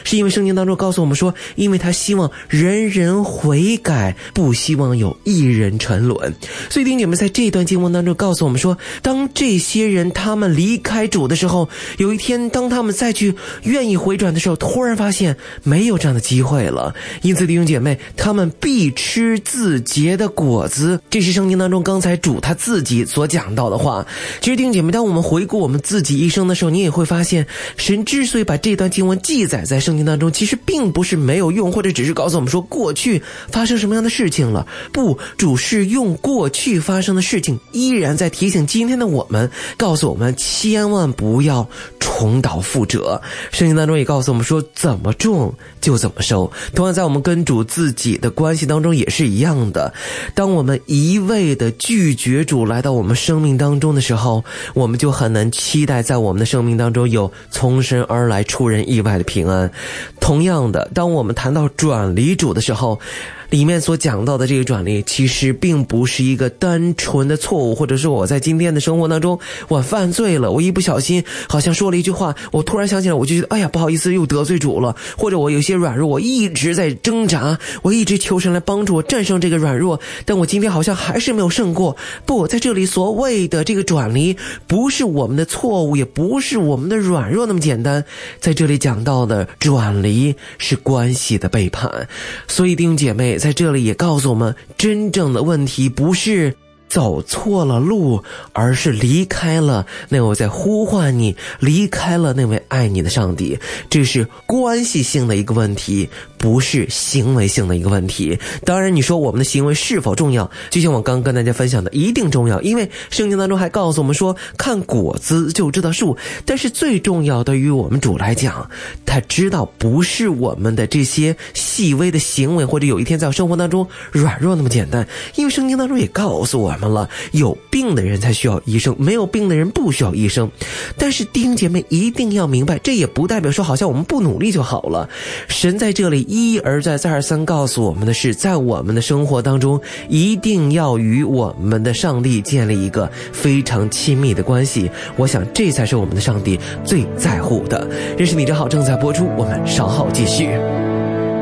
是因为圣经当中告诉我们说，因为他希望人人悔改，不希望有一人沉沦。所以弟兄姐妹，在这段经文当中告诉我们说，当这些人他们离开主的时候，有一天当他们再去愿意回转的时候，突然发现没有这样的机会了。因此弟兄姐妹，他们必吃自结的果子，这是圣经当中刚才主他自己所讲到的话。其实弟兄姐妹，当我们回顾我们自己一生的时候，你也会发现，神之所以把这段经文记载在圣经当中，其实并不是没有用，或者只是告诉我们说过去发生什么样的事情了。不，主是用过去发生的事情依然在提醒今天的我们，告诉我们千万不要重蹈覆辙。圣经当中也告诉我们说，怎么种就怎么收。同样在我们跟主自己的关系当中也是一样的，当我们一味的拒绝主来到我们生命当中的时候，我们就很难期待在我们的生命当中有从神而来出人意外的平安。同样的，当我们谈到转离主的时候，里面所讲到的这个转离其实并不是一个单纯的错误，或者是我在今天的生活当中我犯罪了，我一不小心好像说了一句话，我突然想起来，我就觉得哎呀不好意思又得罪主了，或者我有些软弱，我一直在挣扎，我一直求神来帮助我战胜这个软弱，但我今天好像还是没有胜过。不，在这里所谓的这个转离不是我们的错误，也不是我们的软弱那么简单，在这里讲到的转离是关系的背叛。所以弟兄姐妹，在这里也告诉我们，真正的问题不是走错了路，而是离开了那位在呼唤你，离开了那位爱你的上帝。这是关系性的一个问题，不是行为性的一个问题。当然你说我们的行为是否重要，就像我刚刚跟大家分享的，一定重要，因为圣经当中还告诉我们说，看果子就知道树。但是最重要的于我们主来讲，他知道不是我们的这些细微的行为，或者有一天在生活当中软弱那么简单。因为圣经当中也告诉我们了，有病的人才需要医生，没有病的人不需要医生。但是弟兄姐妹一定要明白，这也不代表说好像我们不努力就好了。神在这里一而再再而三告诉我们的是，在我们的生活当中一定要与我们的上帝建立一个非常亲密的关系。我想这才是我们的上帝最在乎的。认识你真好正在播出，我们稍后继续。